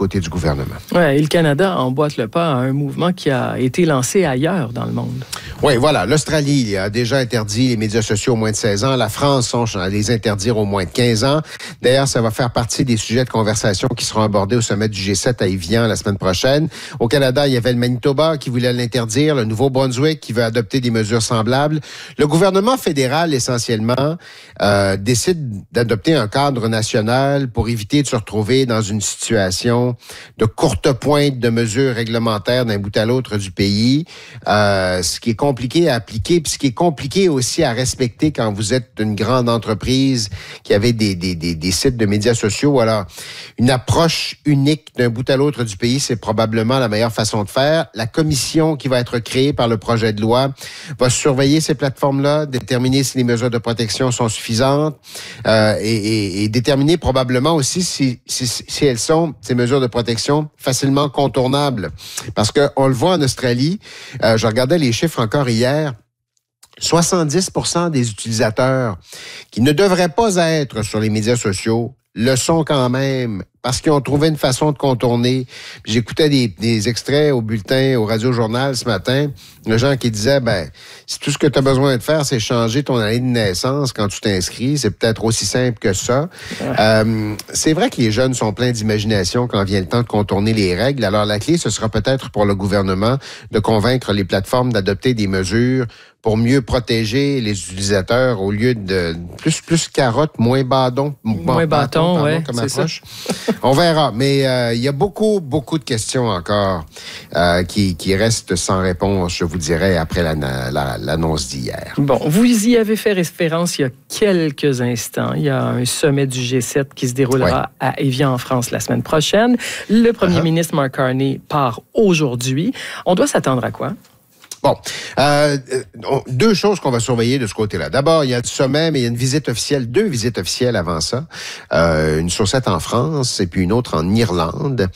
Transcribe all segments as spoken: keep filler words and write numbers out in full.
côté du gouvernement. Ouais, et le Canada emboîte le pas à un mouvement qui a été lancé ailleurs dans le monde. Oui, voilà. L'Australie a déjà interdit les médias sociaux au moins de seize ans. La France songe à les interdire au moins de quinze ans. D'ailleurs, ça va faire partie des sujets de conversation qui seront abordés au sommet du G sept à Évian la semaine prochaine. Au Canada, il y avait le Manitoba qui voulait l'interdire, le Nouveau-Brunswick qui veut adopter des mesures semblables. Le gouvernement fédéral, essentiellement, euh, décide d'adopter un cadre national pour éviter de se retrouver dans une situation de courte pointe de mesures réglementaires d'un bout à l'autre du pays, euh, ce qui est compliqué à appliquer, puis ce qui est compliqué aussi à respecter quand vous êtes une grande entreprise qui avait des, des, des, des sites de médias sociaux. Alors, une approche unique d'un bout à l'autre du pays, c'est probablement la meilleure façon de faire. La commission qui va être créée par le projet de loi va surveiller ces plateformes-là, déterminer si les mesures de protection sont suffisantes euh, et, et, et déterminer probablement aussi si, si, si elles sont, ces mesures de protection, facilement contournables. Parce qu'on le voit en Australie, euh, je regardais les chiffres encore hier, soixante-dix pour cent des utilisateurs qui ne devraient pas être sur les médias sociaux le sont quand même parce qu'ils ont trouvé une façon de contourner. Puis j'écoutais des, des extraits au bulletin, au radio-journal ce matin, de gens qui disaient, ben, si tout ce que tu as besoin de faire, c'est changer ton année de naissance quand tu t'inscris, c'est peut-être aussi simple que ça. Ouais. Euh, c'est vrai que les jeunes sont pleins d'imagination quand vient le temps de contourner les règles. Alors la clé, ce sera peut-être pour le gouvernement de convaincre les plateformes d'adopter des mesures pour mieux protéger les utilisateurs au lieu de plus plus carotte, moins bâton. Moins bâton, oui, c'est ça. On verra, mais il euh, y a beaucoup, beaucoup de questions encore euh, qui, qui restent sans réponse, je vous dirais, après la, la, l'annonce d'hier. Bon, vous y avez fait référence il y a quelques instants. Il y a un sommet du G sept qui se déroulera ouais. à Évian, en France, la semaine prochaine. Le premier uh-huh. ministre Mark Carney part aujourd'hui. On doit s'attendre à quoi? Bon, euh, deux choses qu'on va surveiller de ce côté-là. D'abord, il y a le sommet, mais il y a une visite officielle, deux visites officielles avant ça. Euh, une sur sept en France et puis une autre en Irlande.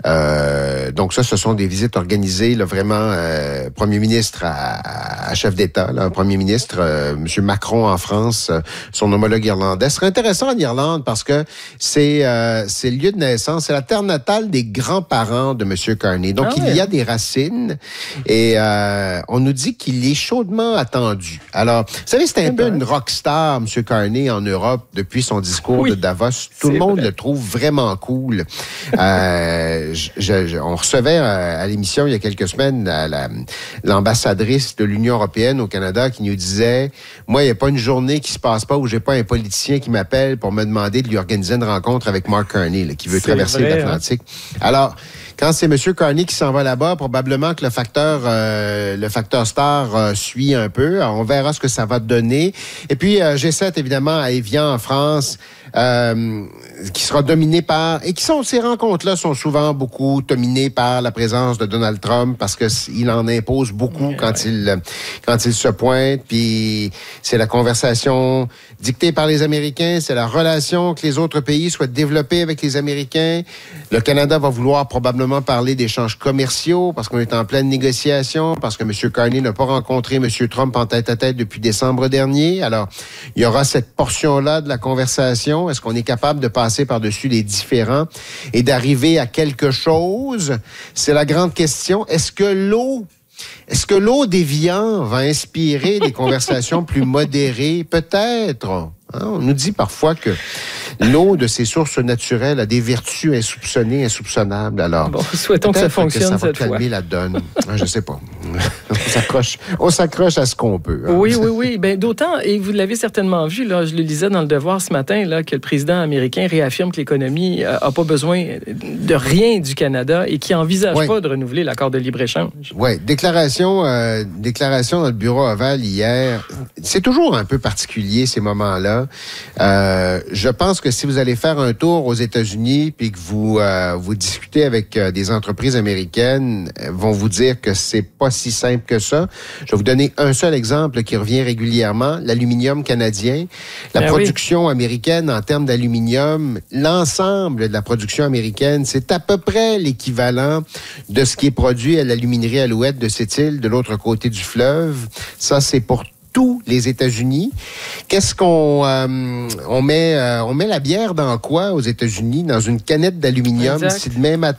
Euh, donc ça, ce sont des visites organisées, là, vraiment, euh, premier ministre à, à chef d'État, là, premier ministre, euh, M. Macron en France, euh, son homologue irlandais. Ce serait intéressant en Irlande parce que c'est, euh, c'est le lieu de naissance, c'est la terre natale des grands-parents de M. Carney. Donc, ah ouais. il y a des racines et... Euh, on nous dit qu'il est chaudement attendu. Alors, vous savez, c'est un c'est peu vrai. Une rockstar, M. Carney, en Europe, depuis son discours oui, de Davos. Tout le monde vrai. Le trouve vraiment cool. euh, je, je, on recevait à l'émission, il y a quelques semaines, la, la, l'ambassadrice de l'Union européenne au Canada qui nous disait, moi, il n'y a pas une journée qui se passe pas où j'ai pas un politicien qui m'appelle pour me demander de lui organiser une rencontre avec Mark Carney, là, qui veut c'est traverser vrai, l'Atlantique. Hein? Alors, quand c'est M. Carney qui s'en va là-bas, probablement que le facteur, euh, le facteur star euh, suit un peu. Alors, on verra ce que ça va donner. Et puis, euh, G sept, évidemment, à Évian, en France, euh, qui sera dominé par... Et qui sont ces rencontres-là sont souvent beaucoup dominées par la présence de Donald Trump parce qu'il en impose beaucoup ouais, quand, ouais. Il, quand il se pointe. Puis, c'est la conversation dictée par les Américains. C'est la relation que les autres pays souhaitent développer avec les Américains. Le Canada va vouloir probablement parler d'échanges commerciaux parce qu'on est en pleine négociation, parce que M. Carney n'a pas rencontré M. Trump en tête-à-tête depuis décembre dernier. Alors, il y aura cette portion-là de la conversation. Est-ce qu'on est capable de passer par-dessus les différends et d'arriver à quelque chose? C'est la grande question. Est-ce que l'eau Est-ce que l'eau d'Évian va inspirer des conversations plus modérées? Peut-être. Hein? On nous dit parfois que l'eau de ces sources naturelles a des vertus insoupçonnées, insoupçonnables. Alors, bon, souhaitons que ça fonctionne que ça cette va calmer fois. La donne. Je sais pas. On s'accroche, on s'accroche à ce qu'on peut. Hein? Oui, oui, oui. Ben, d'autant, et vous l'avez certainement vu, là, je le lisais dans Le Devoir ce matin, là, que le président américain réaffirme que l'économie n'a euh, pas besoin de rien du Canada et qu'il n'envisage oui. pas de renouveler l'accord de libre-échange. Oui, déclaration, euh, déclaration dans le bureau ovale hier. C'est toujours un peu particulier, ces moments-là. Euh, je pense que si vous allez faire un tour aux États-Unis puis que vous, euh, vous discutez avec euh, des entreprises américaines, elles vont vous dire que c'est pas si simple que ça. Je vais vous donner un seul exemple qui revient régulièrement, l'aluminium canadien. La ben production oui. américaine en termes d'aluminium, l'ensemble de la production américaine, c'est à peu près l'équivalent de ce qui est produit à l'aluminerie Alouette de Sept-Îles, de l'autre côté du fleuve. Ça, c'est pour tous les États-Unis. Qu'est-ce qu'on euh, on met euh, on met la bière dans quoi aux États-Unis? Dans une canette d'aluminium. Exact. Si demain matin